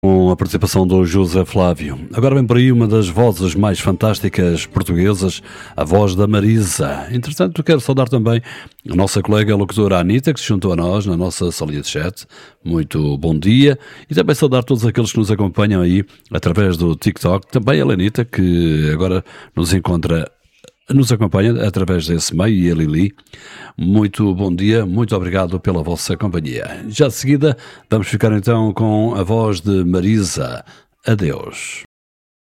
Com a participação do José Flávio. Agora vem por aí uma das vozes mais fantásticas portuguesas, a voz da Marisa. Entretanto, quero saudar também a nossa colega locutora Anita, que se juntou a nós na nossa salinha de chat. Muito bom dia. E também saudar todos aqueles que nos acompanham aí através do TikTok. Também a Lenita, que agora nos acompanha através desse meio, e a Lili. Muito bom dia, muito obrigado pela vossa companhia. Já de seguida, vamos ficar então com a voz de Marisa. Adeus.